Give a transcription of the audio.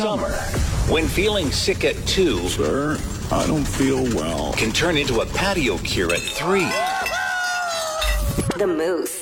summer. When feeling sick at 2, Sir, I don't feel well. can turn into a patio cure at 3. The Moose.